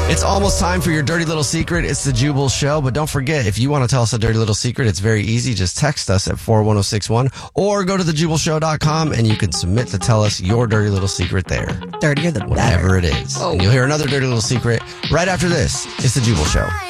It's almost time for your dirty little secret. It's the Jubal Show. But don't forget, if you want to tell us a dirty little secret, it's very easy. Just text us at 41061 or go to thejubalshow.com and you can submit to tell us your dirty little secret there. Dirtier the better. Whatever it is. And you'll hear another dirty little secret right after this. It's the Jubal Show.